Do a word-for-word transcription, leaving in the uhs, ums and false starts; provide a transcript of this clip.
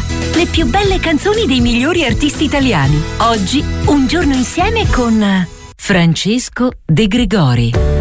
Le più belle canzoni dei migliori artisti italiani. Oggi, un giorno insieme con Francesco De Gregori.